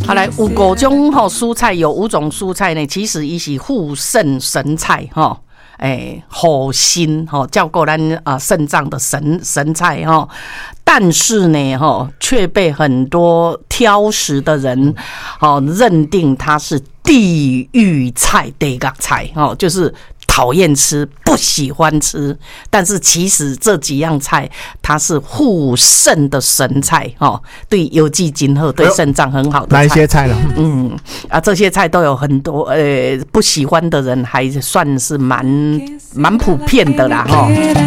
好来，有5种蔬菜，有5种蔬菜呢，其实伊是护肾神菜哈。好心叫过咱肾脏的神菜哈，但是呢却被很多挑食的人认定它是地狱菜、地狱菜就是讨厌吃、不喜欢吃，但是其实这几样菜它是护肾的神菜对有益精好，对肾脏很好的菜。 哪一些菜呢？ 这些菜都有很多不喜欢的人还算是蛮普遍的啦